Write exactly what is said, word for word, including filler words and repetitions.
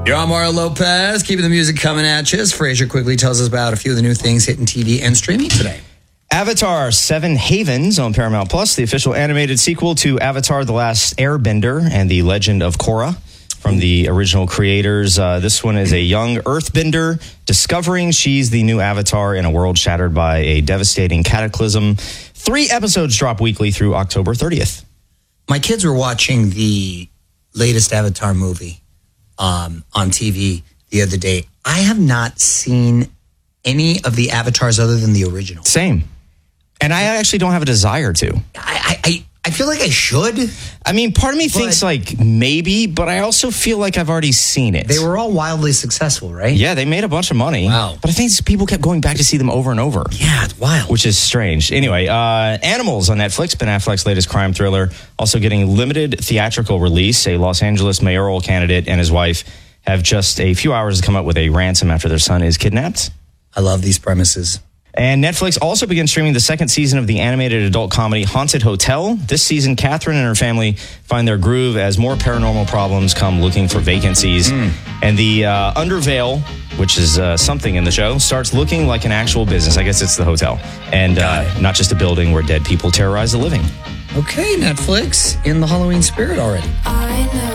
You're on Mario Lopez, keeping the music coming at you. As Fraser quickly tells us about a few of the new things hitting T V and streaming today. Avatar Seven Havens on Paramount Plus, the official animated sequel to Avatar The Last Airbender and the Legend of Korra from the original creators. Uh, this one is a young earthbender discovering she's the new Avatar in a world shattered by a devastating cataclysm. Three episodes drop weekly through October thirtieth. My kids were watching the latest Avatar movie um, on T V the other day. I have not seen any of the Avatars other than the original. Same. And I actually don't have a desire to. I I, I feel like I should. I mean, part of me thinks like maybe, but I also feel like I've already seen it. They were all wildly successful, right? Yeah, they made a bunch of money. Wow. But I think people kept going back to see them over and over. Yeah, it's wild. Which is strange. Anyway, uh, Animals on Netflix, Ben Affleck's latest crime thriller, also getting limited theatrical release. A Los Angeles mayoral candidate and his wife have just a few hours to come up with a ransom after their son is kidnapped. I love these premises. And Netflix also began streaming the second season of the animated adult comedy Haunted Hotel. This season, Catherine and her family find their groove as more paranormal problems come looking for vacancies. Mm. And the uh, Undervale, which is uh, something in the show, starts looking like an actual business. I guess it's the hotel. And uh, not just a building where dead people terrorize the living. Okay, Netflix, in the Halloween spirit already. I know.